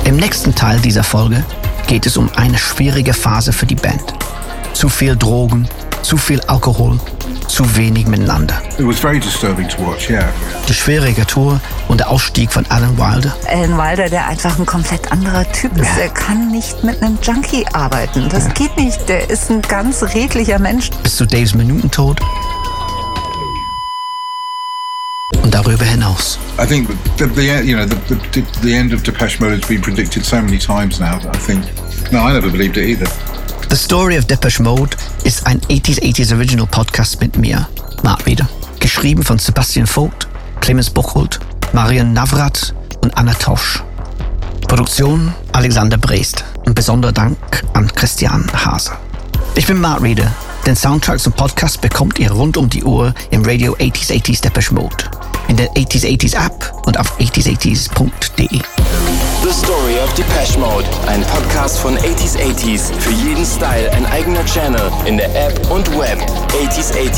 Im nächsten Teil dieser Folge geht es um eine schwierige Phase für die Band. Zu viel Drogen, zu viel Alkohol, zu wenig miteinander. It was very disturbing to watch, yeah. Die schwierige Tour und der Ausstieg von Alan Wilder. Alan Wilder, der einfach ein komplett anderer Typ ist. Er kann nicht mit einem Junkie arbeiten. Das geht nicht. Der ist ein ganz redlicher Mensch. Bis zu Daves Minutentod. Und darüber hinaus. I think the end of Depeche Mode has been predicted so many times now that I never believed it either. The Story of Depeche Mode ist ein 80s Original Podcast mit mir, Mark Rieder. Geschrieben von Sebastian Vogt, Clemens Buchholz, Marian Navrat und Anna Tosch. Produktion Alexander Brest. Ein besonderer Dank an Christian Hase. Ich bin Mark Rieder. Den Soundtracks und Podcasts bekommt ihr rund um die Uhr im Radio 80s Depeche Mode, in der 80s App und auf 80s80s.de. The Story of Depeche Mode, ein Podcast von 80s. Für jeden Style ein eigener Channel in der App und Web. 80s.